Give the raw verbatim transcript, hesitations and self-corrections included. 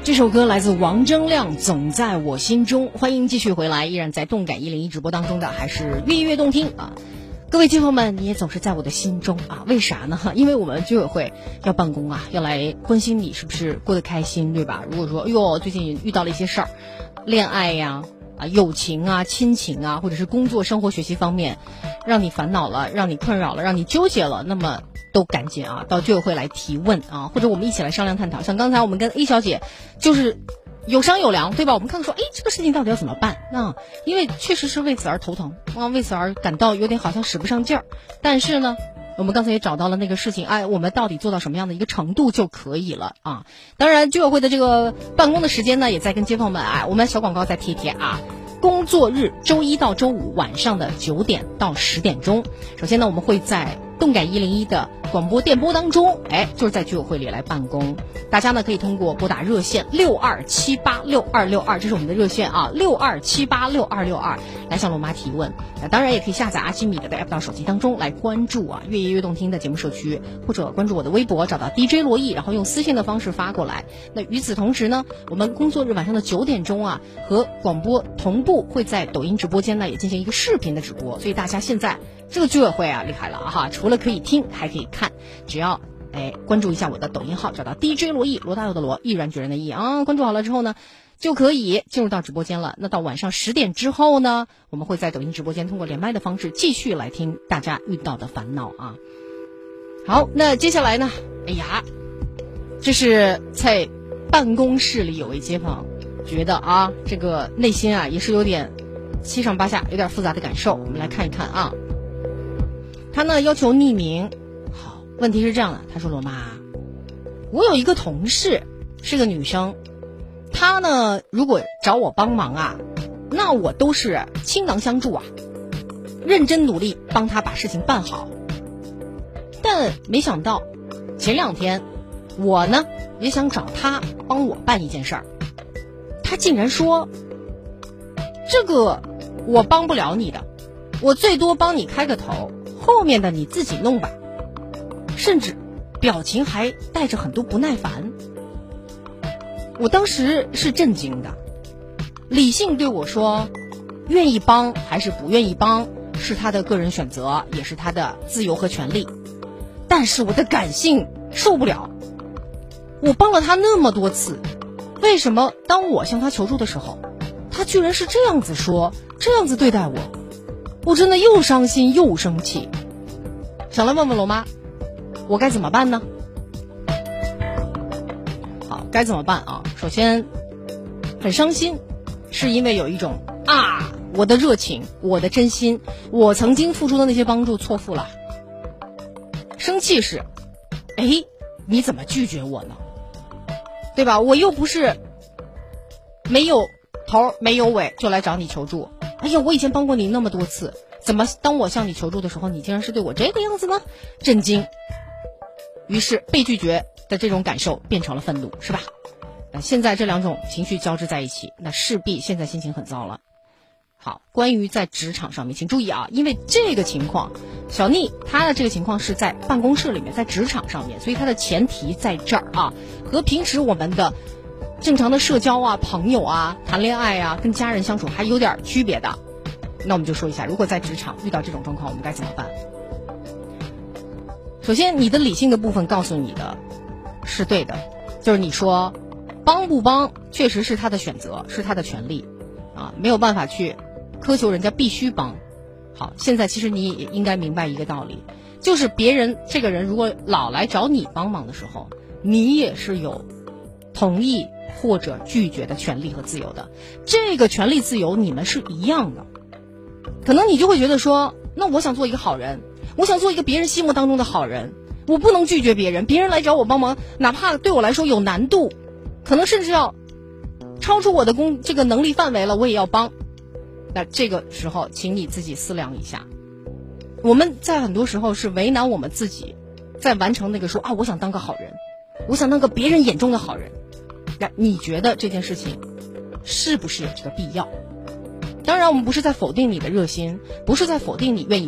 这首歌来自王铮亮，总在我心中。欢迎继续回来，依然在动感一零一直播当中的还是越音乐动听啊！各位街坊们，你也总是在我的心中啊！为啥呢？因为我们居委会要办公啊，要来关心你是不是过得开心，对吧？如果说，哎呦，最近遇到了一些事儿，恋爱呀、啊、友情啊、亲情啊，或者是工作、生活、学习方面，让你烦恼了，让你困扰了，让你纠结了，那么都赶紧啊到居委会来提问啊，或者我们一起来商量探讨。像刚才我们跟 A 小姐就是有商有量，对吧？我们看说，哎，这个事情到底要怎么办？那因为确实是为此而头疼啊，为此而感到有点好像使不上劲儿。但是呢，我们刚才也找到了那个事情，哎，我们到底做到什么样的一个程度就可以了啊？当然，居委会的这个办公的时间呢，也在跟街坊们啊，我们小广告再贴贴啊。工作日周一到周五晚上的九点到十点钟。首先呢，我们会在动感一零一的广播电波当中，哎，就是在居委会里来办公。大家呢可以通过拨打热线六二七八六二六二，这是我们的热线啊，六二七八六二六二来向罗妈提问。那当然也可以下载阿基米德的 app 到手机当中来关注啊越夜越动听的节目社区，或者关注我的微博，找到 D J 罗毅，然后用私信的方式发过来。那与此同时呢，我们工作日晚上的九点钟啊，和广播同步会在抖音直播间呢也进行一个视频的直播，所以大家现在这个居委会啊厉害了啊哈，除了可以听还可以看，只要哎关注一下我的抖音号，找到 D J 罗毅，罗大佑的罗，毅然决然的毅啊，关注好了之后呢，就可以进入到直播间了。那到晚上十点之后呢，我们会在抖音直播间通过连麦的方式继续来听大家遇到的烦恼啊。好，那接下来呢，哎呀，这是在办公室里有位街坊觉得啊，这个内心啊也是有点七上八下，有点复杂的感受。我们来看一看啊，他呢要求匿名。好，问题是这样的，他说罗妈，我有一个同事是个女生，她呢如果找我帮忙啊，那我都是倾囊相助啊，认真努力帮她把事情办好。但没想到前两天我呢也想找她帮我办一件事儿，她竟然说这个我帮不了你的，我最多帮你开个头，后面的你自己弄吧，甚至表情还带着很多不耐烦。我当时是震惊的，理性对我说，愿意帮还是不愿意帮是他的个人选择，也是他的自由和权利。但是我的感性受不了，我帮了他那么多次，为什么当我向他求助的时候，他居然是这样子说，这样子对待我，我真的又伤心又生气。想来问问罗妈，我该怎么办呢？好，该怎么办啊？首先很伤心，是因为有一种啊，我的热情，我的真心，我曾经付出的那些帮助错付了。生气是，哎，你怎么拒绝我呢？对吧？我又不是没有头没有尾就来找你求助。哎呀，我以前帮过你那么多次，怎么当我向你求助的时候，你竟然是对我这个样子呢？震惊。于是被拒绝的这种感受变成了愤怒，是吧？那现在这两种情绪交织在一起，那势必现在心情很糟了。好，关于在职场上面，请注意啊，因为这个情况，小妮她的这个情况是在办公室里面，在职场上面，所以她的前提在这儿啊，和平时我们的正常的社交啊、朋友啊、谈恋爱啊、跟家人相处还有点区别的。那我们就说一下，如果在职场遇到这种状况，我们该怎么办？首先，你的理性的部分告诉你的是对的，就是你说帮不帮确实是他的选择，是他的权利啊，没有办法去苛求人家必须帮。好，现在其实你也应该明白一个道理，就是别人这个人如果老来找你帮忙的时候，你也是有同意或者拒绝的权利和自由的，这个权利自由你们是一样的。可能你就会觉得说，那我想做一个好人，我想做一个别人心目当中的好人，我不能拒绝别人，别人来找我帮忙，哪怕对我来说有难度，可能甚至要超出我的工这个能力范围了，我也要帮。那这个时候请你自己思量一下，我们在很多时候是为难我们自己，在完成那个说啊，我想当个好人，我想当个别人眼中的好人。那你觉得这件事情是不是有这个必要？当然我们不是在否定你的热心，不是在否定你愿意